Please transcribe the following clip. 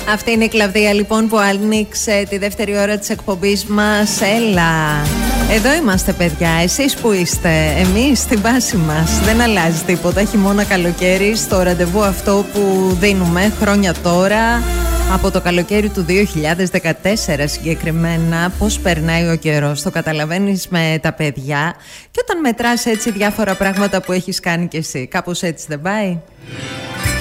Αυτή είναι η Κλαβδία λοιπόν που άνοιξε τη δεύτερη ώρα της εκπομπής μας. Έλα, εδώ είμαστε παιδιά, εσείς που είστε, εμείς στην βάση μας. Δεν αλλάζει τίποτα, χειμώνα καλοκαίρι, στο ραντεβού αυτό που δίνουμε χρόνια τώρα. Από το καλοκαίρι του 2014 συγκεκριμένα, πώς περνάει ο καιρός, το καταλαβαίνεις με τα παιδιά. Και όταν μετράς έτσι διάφορα πράγματα που έχεις κάνει κι εσύ, κάπως έτσι δεν πάει?